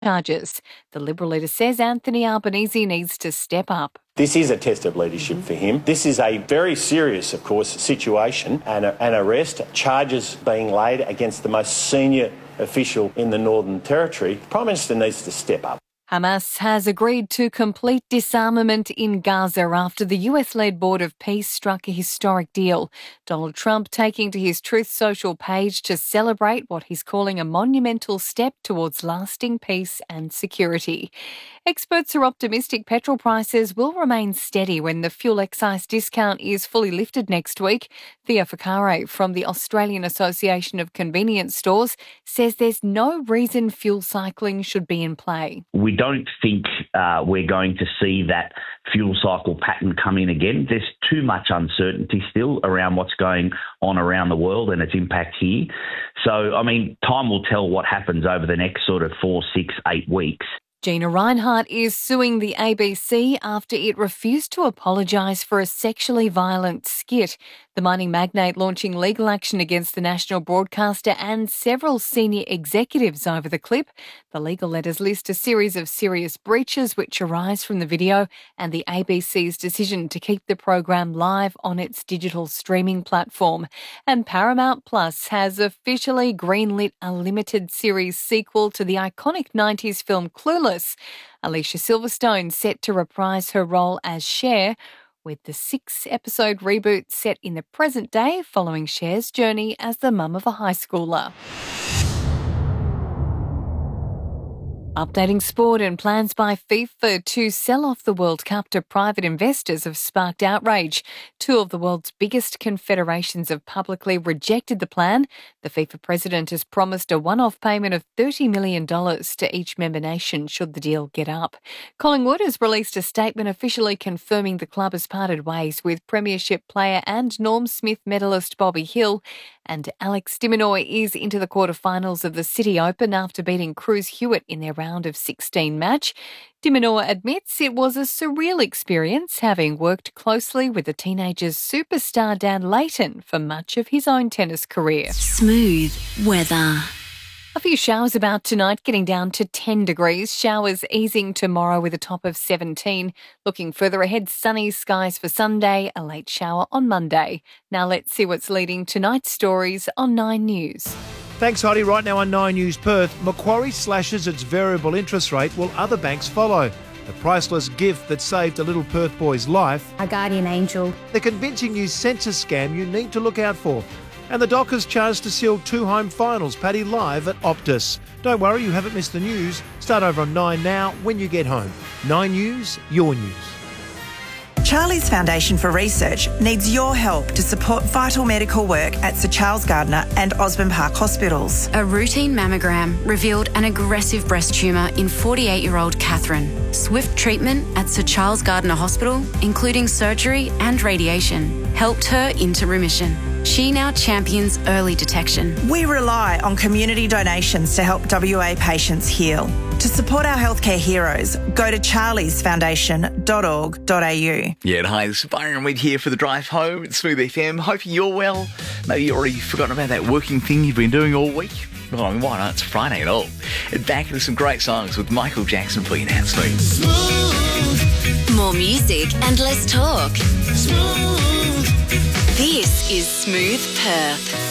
charges. The Liberal leader says Anthony Albanese needs to step up. This is a test of leadership for him. This is a very serious, of course, situation and an arrest, charges being laid against the most senior official in the Northern Territory. The Prime Minister needs to step up. Hamas has agreed to complete disarmament in Gaza after the US-led Board of Peace struck a historic deal. Donald Trump taking to his Truth Social page to celebrate what he's calling a monumental step towards lasting peace and security. Experts are optimistic petrol prices will remain steady when the fuel excise discount is fully lifted next week. Thea Ficare from the Australian Association of Convenience Stores says there's no reason fuel cycling should be in play. We don't think we're going to see that fuel cycle pattern come in again. There's too much uncertainty still around what's going on around the world and its impact here. So, time will tell what happens over the next sort of 4, 6, 8 weeks. Gina Rinehart is suing the ABC after it refused to apologise for a sexually violent skit. The mining magnate launching legal action against the national broadcaster and several senior executives over the clip. The legal letters list a series of serious breaches which arise from the video and the ABC's decision to keep the program live on its digital streaming platform. And Paramount Plus has officially greenlit a limited series sequel to the iconic 90s film Clueless. Alicia Silverstone set to reprise her role as Cher, with the 6-episode reboot set in the present day following Cher's journey as the mum of a high schooler. Updating sport, and plans by FIFA to sell off the World Cup to private investors have sparked outrage. 2 of the world's biggest confederations have publicly rejected the plan. The FIFA president has promised a one-off payment of $30 million to each member nation should the deal get up. Collingwood has released a statement officially confirming the club has parted ways with Premiership player and Norm Smith medalist Bobby Hill, and Alex de Minaur is into the quarterfinals of the City Open after beating Cruz Hewitt in their round of 16 match. De Minaur admits it was a surreal experience, having worked closely with the teenager's superstar Dan Leighton for much of his own tennis career. Smooth weather. A few showers about tonight, getting down to 10 degrees. Showers easing tomorrow with a top of 17. Looking further ahead, sunny skies for Sunday, a late shower on Monday. Now let's see what's leading tonight's stories on 9 News. Thanks, Heidi. Right now on 9 News Perth, Macquarie slashes its variable interest rate while other banks follow. The priceless gift that saved a little Perth boy's life. Our guardian angel. The convincing new census scam you need to look out for. And the Dockers charged to seal 2 home finals. Paddy live at Optus. Don't worry, you haven't missed the news. Start over on 9 now when you get home. 9 News, your news. Charlie's Foundation for Research needs your help to support vital medical work at Sir Charles Gardner and Osborne Park hospitals. A routine mammogram revealed an aggressive breast tumour in 48-year-old Catherine. Swift treatment at Sir Charles Gardner Hospital, including surgery and radiation, helped her into remission. She now champions early detection. We rely on community donations to help WA patients heal. To support our healthcare heroes, go to charliesfoundation.org.au. Yeah, hi, this is Byron Weed here for the drive home at Smooth FM. Hope you're well. Maybe you've already forgotten about that working thing you've been doing all week. Well, why not? It's Friday at all. And back into some great songs with Michael Jackson for you now, Smooth. Smooth. More music and less talk. Smooth. This is Smooth Perth.